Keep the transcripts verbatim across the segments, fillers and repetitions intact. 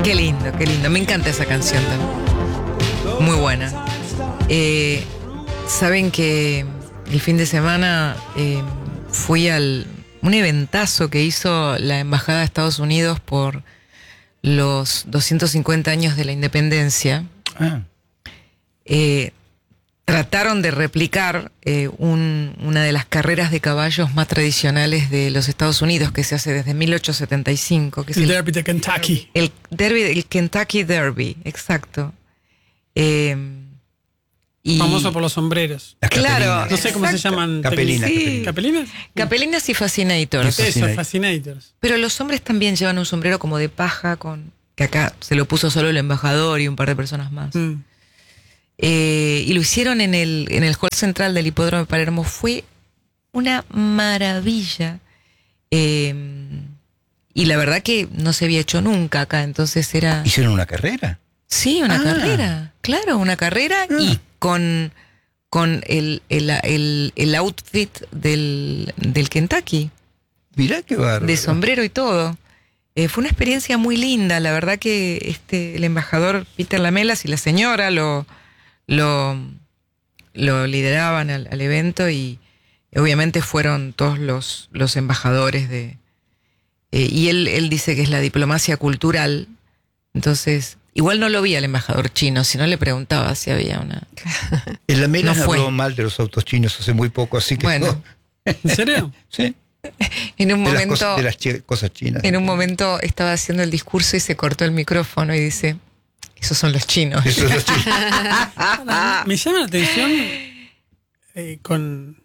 Qué lindo, qué lindo. Me encanta esa canción también. Muy buena. Eh, Saben que el fin de semana eh, fui al un eventazo que hizo la Embajada de Estados Unidos por los doscientos cincuenta años de la independencia. Ah. Eh, trataron de replicar eh, un, una de las carreras de caballos más tradicionales de los Estados Unidos, que se hace desde mil ochocientos setenta y cinco, que es El el, Derby de Kentucky. el derby, el Kentucky Derby, exacto. Eh, y Famoso por los sombreros. Las Claro, capelinas. No sé cómo se exacto. llaman. Capelinas, Sí. ¿Capelinas? Capelinas y Fascinators. Eso. Eso, Fascinators. Pero los hombres también llevan un sombrero como de paja, con que acá se lo puso solo el embajador y un par de personas más. Mm. Eh, y lo hicieron en el, en el hall central del Hipódromo de Palermo. Fue una maravilla. Eh, y la verdad que no se había hecho nunca acá, entonces era... ¿Hicieron una carrera? Sí, una Ah. carrera, claro, una carrera Ah. y con, con el, el, el, el outfit del, del Kentucky, Mirá qué bárbaro. de sombrero y todo. Eh, fue una experiencia muy linda, la verdad que este el embajador Peter Lamelas y la señora lo, lo, lo lideraban al, al evento y obviamente fueron todos los, los embajadores de... Eh, y él, él dice que es la diplomacia cultural, entonces... Igual no lo vi al embajador chino, si no le preguntaba si había una... El Lamelas No fue. habló mal de los autos chinos hace muy poco, así que... Bueno. no. ¿En serio? Sí. En un De las, momento, cosas, de las chi- cosas chinas. en un momento estaba haciendo el discurso y se cortó el micrófono y dice, esos son los chinos. Eso es los chinos. Me llama la atención eh, con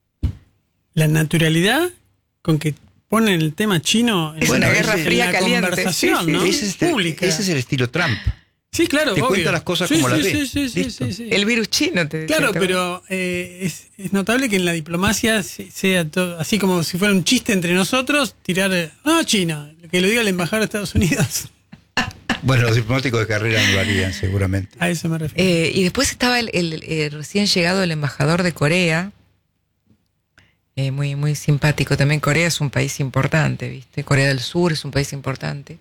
la naturalidad con que ponen el tema chino en, Es Bueno, una guerra ese- fría en la caliente. conversación, Sí, sí. ¿no? Ese, es el, Pública. ese es el estilo Trump. Sí, claro, Te obvio. cuenta las cosas Sí, como sí, las sí, ves. sí, sí, Listo. sí, sí. El virus chino. Te Claro, te- pero eh, es, es notable que en la diplomacia se- sea todo, así como si fuera un chiste entre nosotros, tirar, eh, no, China, que lo diga el embajador de Estados Unidos. Bueno, los diplomáticos de carrera no lo harían, seguramente. A eso me refiero. Eh, y después estaba el, el- el recién llegado el embajador de Corea, eh, muy, muy simpático. También Corea es un país importante, ¿viste? Corea del Sur es un país importante.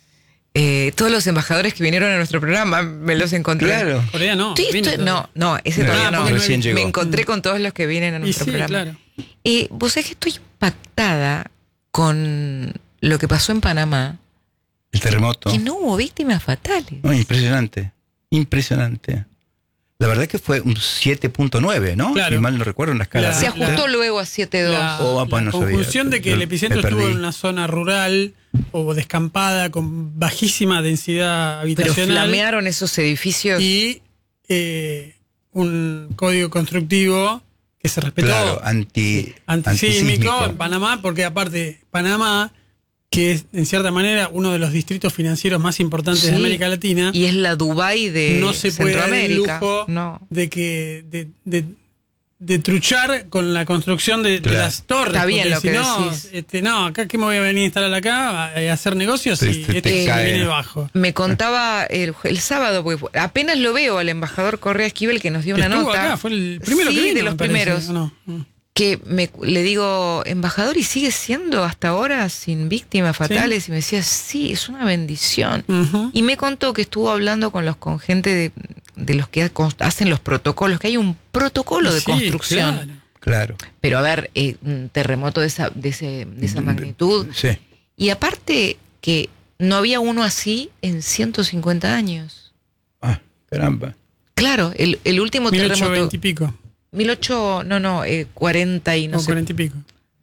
Eh, todos los embajadores que vinieron a nuestro programa me los encontré. Claro. Corea no. Sí, vino estoy- todavía. no, no, ese No, todavía ah, no. porque no recién llegó. Me encontré con todos los que vienen a Y nuestro sí, programa. claro. Eh, vos sabés que estoy impactada con lo que pasó en Panamá, El terremoto. que no hubo víctimas fatales. No, impresionante. Impresionante. La verdad que fue un siete punto nueve, ¿no? Claro. Si mal no recuerdo en la escala. La- Se ajustó la- luego a siete dos. La, Oh, ah, pues la no sabía. conjunción de que el Me epicentro perdí. estuvo en una zona rural o descampada con bajísima densidad Pero habitacional flamearon esos edificios. y eh, un código constructivo que se respetó. Claro, anti, Antisísmico antisísmico. en Panamá, porque aparte Panamá, que es en cierta manera uno de los distritos financieros más importantes Sí. de América Latina, Y es la Dubái de no se puede dar el Centroamérica. lujo No. de que de, de, de truchar con la construcción de, de Claro. las torres. Está bien porque lo que si no, decís. este, no, acá que me voy a venir a instalar acá a, a hacer negocios Te- y te- este te se cae, viene ¿no? bajo. Me contaba el, el sábado, porque apenas lo veo al embajador Correa Esquivel que nos dio Que una estuvo nota. acá, fue el primero Sí, que vino, de los me parece, primeros. ¿o no? Mm. Que me, le digo, embajador, ¿y sigue siendo hasta ahora sin víctimas fatales? Y me decía, sí, es una bendición. Ujú. Y me contó que estuvo hablando con los con gente de, de los que hacen los protocolos, que hay un protocolo de Sí, construcción. claro. Claro. Pero a ver, eh, un terremoto de esa, de, ese, de esa magnitud. Sí. Y aparte que no había uno así en ciento cincuenta años. Ah, caramba. Claro, el, el último mil ochocientos terremoto... veinte y pico, mil ochocientos, no, no, eh, cuarenta y no o sé. cuarenta y pico.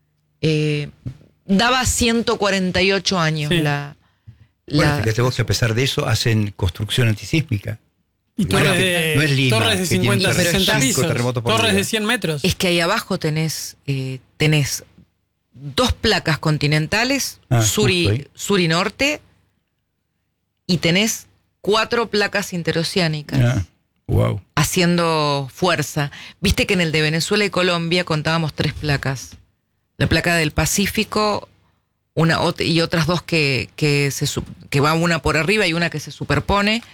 Eh, daba ciento cuarenta y ocho años Sí. la... Bueno, la- fíjate vos que a pesar de eso hacen construcción antisísmica. Y Bueno, torres que de, no es Lima, torres de que tiene cincuenta, un sesenta cinco pisos, terremotos por torres día. de cien metros. Es que ahí abajo tenés, eh, tenés dos placas continentales, Ah, sur, y, justo ahí. sur y norte, y tenés cuatro placas interoceánicas. Ah, wow. Haciendo fuerza. Viste que en el de Venezuela y Colombia contábamos tres placas. La placa del Pacífico, una ot- y otras dos que, que, se, su- que va una por arriba y una que se superpone.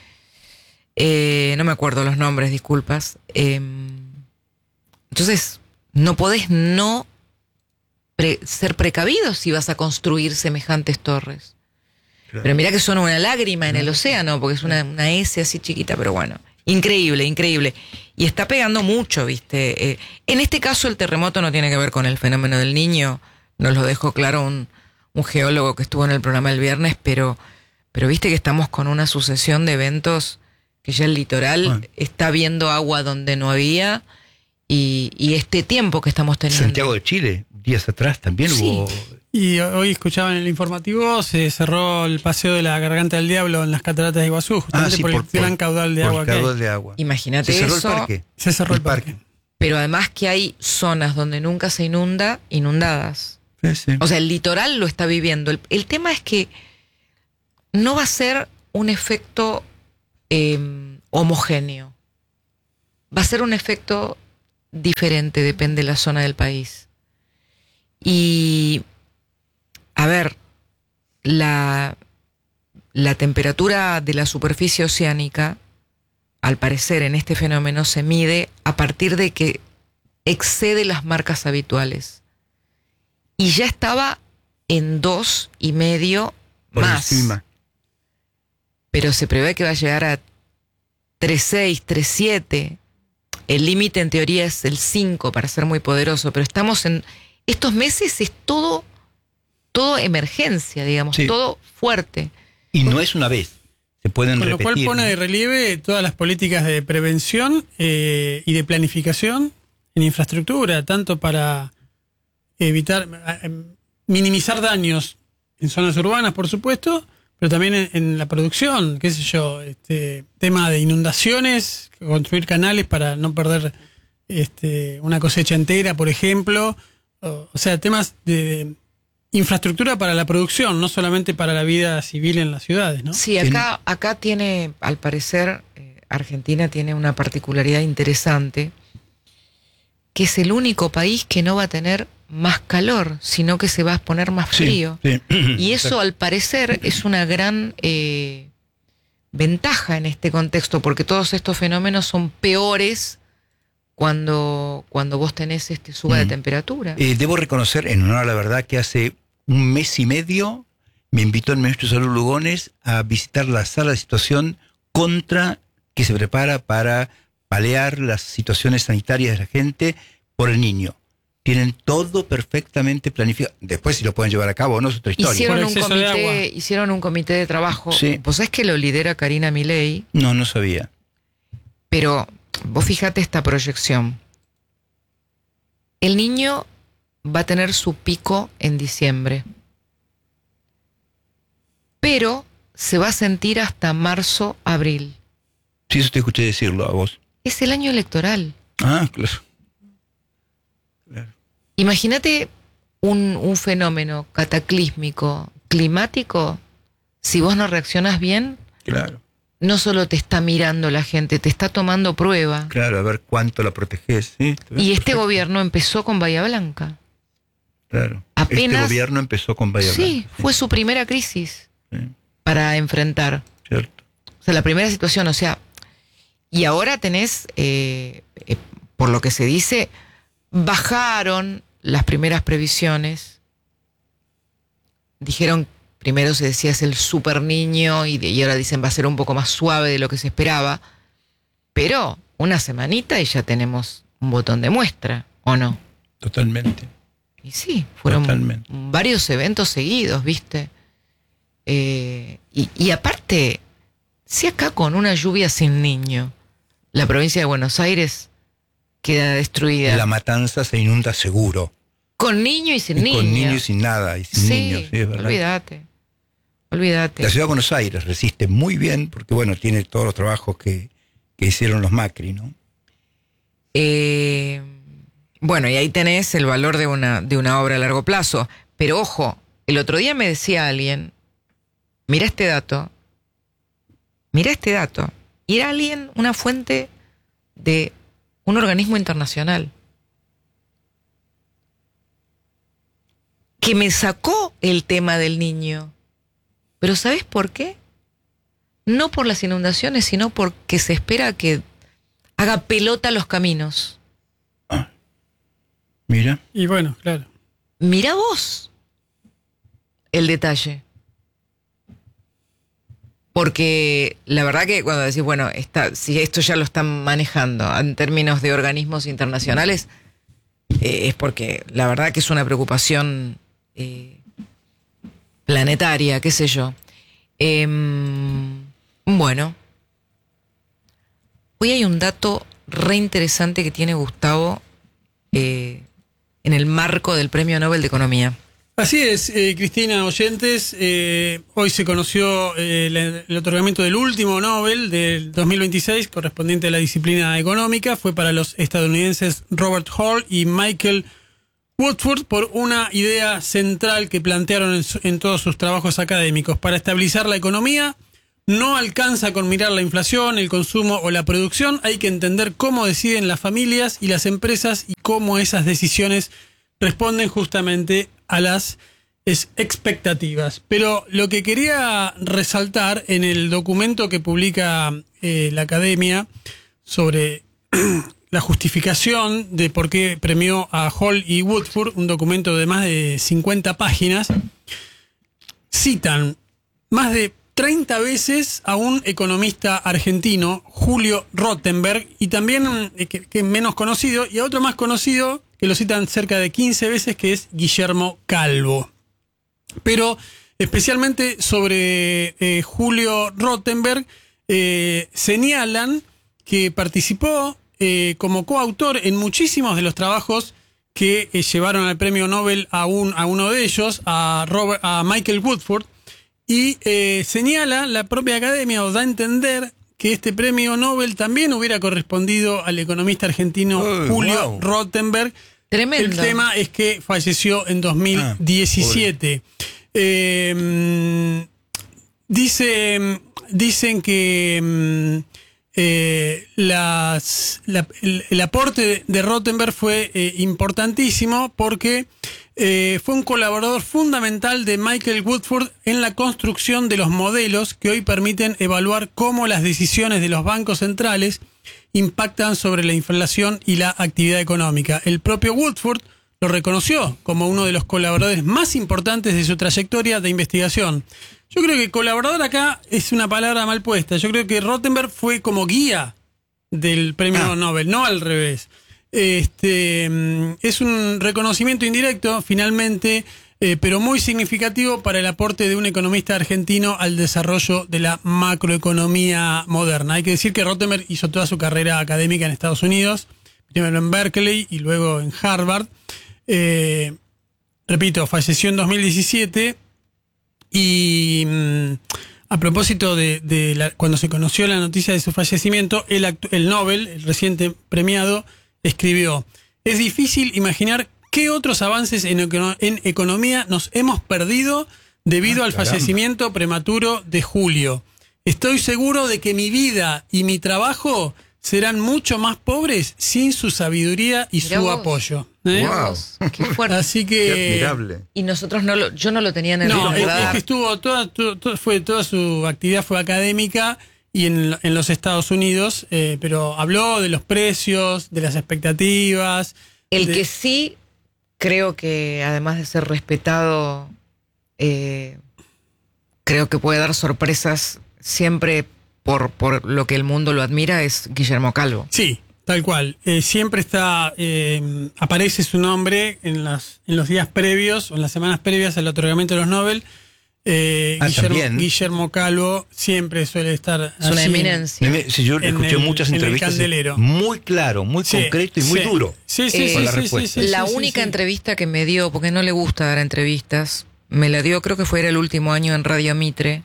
Eh, no me acuerdo los nombres, disculpas. Eh, entonces, no podés no pre- ser precavido si vas a construir semejantes torres. Claro. Pero mirá que son una lágrima en el océano, porque es una, una S así chiquita, pero bueno, increíble, increíble. Y está pegando mucho, ¿viste? Eh, en este caso el terremoto no tiene que ver con el fenómeno del Niño, nos lo dejó claro un, un geólogo que estuvo en el programa el viernes, pero, pero viste que estamos con una sucesión de eventos que ya el litoral bueno. está viendo agua donde no había, y, y este tiempo que estamos teniendo. Santiago de Chile, días atrás también Sí. hubo... Y hoy escuchaba en el informativo, se cerró el paseo de la Garganta del Diablo en las cataratas de Iguazú, justamente Ah, sí, por, por, el gran por- caudal de por agua el que hay. caudal de agua. Imagínate Se cerró eso. el parque. Se cerró el parque. Pero además que hay zonas donde nunca se inunda, inundadas. Sí, sí. O sea, el litoral lo está viviendo. El, el tema es que no va a ser un efecto eh, homogéneo. Va a ser un efecto diferente, depende de la zona del país. Y, a ver, la, la temperatura de la superficie oceánica, al parecer en este fenómeno, se mide a partir de que excede las marcas habituales. Y ya estaba en dos y medio Por más. encima. Pero se prevé que va a llegar a tres coma seis, tres coma siete. El límite en teoría es el cinco para ser muy poderoso, pero estamos en... Estos meses es todo, todo emergencia, digamos, Sí. todo fuerte. Y no es una vez. Se pueden Con lo repetir. cual pone ¿no? de relieve todas las políticas de prevención eh, y de planificación en infraestructura, tanto para evitar, eh, minimizar daños en zonas urbanas, por supuesto, pero también en, en la producción, qué sé yo, este tema de inundaciones, construir canales para no perder este, una cosecha entera, por ejemplo, o, o sea, temas de, de infraestructura para la producción, no solamente para la vida civil en las ciudades, ¿no? Sí, acá, acá tiene, al parecer, eh, Argentina tiene una particularidad interesante, que es el único país que no va a tener más calor, sino que se va a poner más Sí, frío. sí. Y eso, al parecer, es una gran eh, ventaja en este contexto, porque todos estos fenómenos son peores cuando, cuando vos tenés este suba Mm. de temperatura. Eh, debo reconocer, en honor a la verdad, que hace un mes y medio me invitó el ministro de Salud Lugones a visitar la sala de situación contra que se prepara para paliar las situaciones sanitarias de la gente por el niño. Tienen todo perfectamente planificado. Después, si lo pueden llevar a cabo, no es otra historia. Hicieron Por un, exceso de agua. comité, hicieron un comité de trabajo. Sí. Vos sabés que lo lidera Karina Milei, No, no sabía. pero vos fíjate esta proyección. El niño va a tener su pico en diciembre, pero se va a sentir hasta marzo, abril. Sí, eso te escuché decirlo a vos. Es el año electoral. Ah, claro. Claro. Imagínate un, un fenómeno cataclísmico, climático, si vos no reaccionás bien, Claro, no solo te está mirando la gente, te está tomando prueba. claro, a ver cuánto la proteges. ¿Sí? Y este Perfecto. gobierno empezó con Bahía Blanca. Claro. apenas- Este gobierno empezó con Bahía Sí, Blanca. fue su primera crisis Sí, para enfrentar. cierto. O sea, la primera situación, o sea, y ahora tenés, eh, eh, por lo que se dice, bajaron las primeras previsiones. Dijeron, primero se decía es el super niño y, de- y ahora dicen va a ser un poco más suave de lo que se esperaba. Pero una semanita y ya tenemos un botón de muestra, ¿o no? Totalmente. Y sí, fueron Totalmente. varios eventos seguidos, ¿viste? Eh, y, y aparte, si acá con una lluvia sin niño, la provincia de Buenos Aires queda destruida. La matanza se inunda seguro. Con niño y sin Y niño. con niños y sin nada. Y sin Sí, niños, sí, es verdad. olvídate. Olvídate. La ciudad de Buenos Aires resiste muy bien porque, bueno, tiene todos los trabajos que, que hicieron los Macri, ¿no? Eh, bueno, y ahí tenés el valor de una, de una obra a largo plazo. Pero ojo, el otro día me decía alguien, mira este dato, mira este dato. Y era alguien, una fuente de un organismo internacional, que me sacó el tema del niño. Pero ¿sabés por qué? No por las inundaciones, sino porque se espera que haga pelota los caminos. Mira. Y bueno, claro. Mirá vos el detalle. Porque la verdad que cuando decís, bueno, está, si esto ya lo están manejando en términos de organismos internacionales, eh, es porque la verdad que es una preocupación eh, planetaria, qué sé yo. Eh, bueno, hoy hay un dato re interesante que tiene Gustavo eh, en el marco del Premio Nobel de Economía. Así es, eh, Cristina, oyentes, eh, hoy se conoció eh, el, el otorgamiento del último Nobel del dos mil veintiséis, correspondiente a la disciplina económica, fue para los estadounidenses Robert Hall y Michael Woodford por una idea central que plantearon en, su, en todos sus trabajos académicos. Para estabilizar la economía, no alcanza con mirar la inflación, el consumo o la producción, hay que entender cómo deciden las familias y las empresas y cómo esas decisiones responden justamente a las expectativas. Pero lo que quería resaltar en el documento que publica eh, la Academia sobre la justificación de por qué premió a Hall y Woodford, un documento de más de cincuenta páginas, citan más de treinta veces a un economista argentino, Julio Rottenberg, y también, eh, que, que es menos conocido, y a otro más conocido, que lo citan cerca de quince veces, que es Guillermo Calvo. Pero especialmente sobre eh, Julio Rottenberg, eh, señalan que participó eh, como coautor en muchísimos de los trabajos que eh, llevaron al premio Nobel a, un, a uno de ellos, a, Robert, a Michael Woodford, y eh, señala la propia academia, o da a entender que este premio Nobel también hubiera correspondido al economista argentino oh, Julio wow. Rottenberg. Tremendo. El tema es que falleció en dos mil diecisiete. Ah, eh, dice, dicen que eh, las, la, el, el aporte de Rottenberg fue eh, importantísimo porque eh, fue un colaborador fundamental de Michael Woodford en la construcción de los modelos que hoy permiten evaluar cómo las decisiones de los bancos centrales impactan sobre la inflación y la actividad económica. El propio Woodford lo reconoció como uno de los colaboradores más importantes de su trayectoria de investigación. Yo creo que colaborador acá es una palabra mal puesta. Yo creo que Rottenberg fue como guía del premio ah. Nobel, no al revés. Este es un reconocimiento indirecto, finalmente, eh, pero muy significativo para el aporte de un economista argentino al desarrollo de la macroeconomía moderna. Hay que decir que Rottenberg hizo toda su carrera académica en Estados Unidos, primero en Berkeley y luego en Harvard. Eh, repito, falleció en dos mil diecisiete y mmm, a propósito de, de la, cuando se conoció la noticia de su fallecimiento, el, actu- el Nobel, el reciente premiado, escribió: es difícil imaginar qué otros avances en, econo- en economía nos hemos perdido debido ah, al caramba. fallecimiento prematuro de Julio. Estoy seguro de que mi vida y mi trabajo serán mucho más pobres sin su sabiduría y Mirá su vos. apoyo. ¿Eh? Wow. Qué fuerte. Así que qué admirable. Y nosotros no lo, yo no lo tenía en el no, radar. Es, es que estuvo toda, toda, fue toda su actividad fue académica y en, en los Estados Unidos, eh, pero habló de los precios, de las expectativas. El de... que sí creo que además de ser respetado, eh, creo que puede dar sorpresas siempre por, por lo que el mundo lo admira, es Guillermo Calvo. Sí, tal cual. Eh, siempre está, eh, aparece su nombre en, las, en los días previos o en las semanas previas al otorgamiento de los Nobel. Eh, ah, Guillermo, Guillermo Calvo siempre suele estar. Es una eminencia. Me, si yo escuché el, muchas entrevistas. Muy claro, muy sí, concreto y muy sí, duro. Sí, sí, eh, sí, con sí, la sí, respuesta. sí, sí, La sí, única sí. entrevista que me dio, porque no le gusta dar entrevistas, me la dio, creo que fue el último año en Radio Mitre.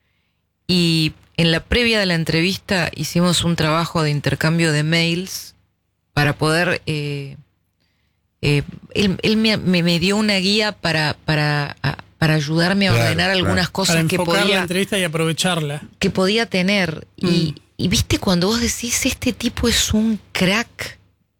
Y en la previa de la entrevista hicimos un trabajo de intercambio de mails para poder. Eh, eh, él él me, me dio una guía para. para a, para ayudarme a claro, ordenar algunas claro. cosas para que podía la entrevista y aprovecharla que podía tener mm. y, y viste cuando vos decís este tipo es un crack.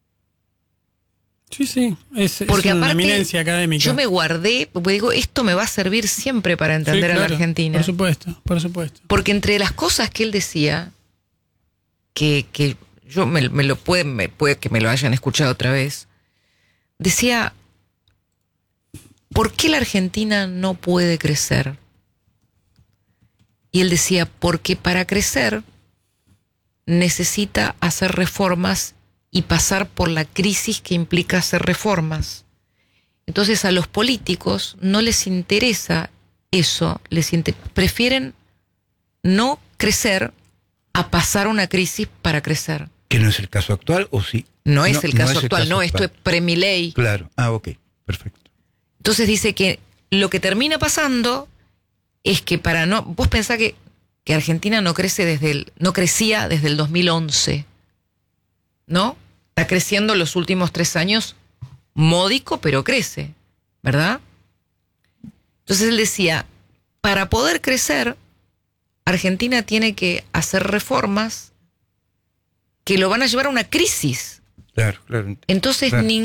Sí, sí, es, porque es una aparte, eminencia académica. Yo me guardé, porque digo, esto me va a servir siempre para entender sí, claro, a la Argentina. Por supuesto, por supuesto. Porque entre las cosas que él decía, que, que yo me, me lo puede, me puede que me lo hayan escuchado otra vez, decía: ¿por qué la Argentina no puede crecer? Y él decía, porque para crecer necesita hacer reformas y pasar por la crisis que implica hacer reformas. Entonces a los políticos no les interesa eso, les inter- prefieren no crecer a pasar una crisis para crecer. ¿Que no es el caso actual o sí? No es No, el caso no es el actual, caso no, esto actual. es premiley. Claro, ah, ok, perfecto. Entonces dice que lo que termina pasando es que para no... Vos pensás que, que Argentina no crece desde el, no crecía desde el dos mil once, ¿no? Está creciendo los últimos tres años módico, pero crece, ¿verdad? Entonces él decía, para poder crecer, Argentina tiene que hacer reformas que lo van a llevar a una crisis. Claro, claro. Entonces, Claro. ningún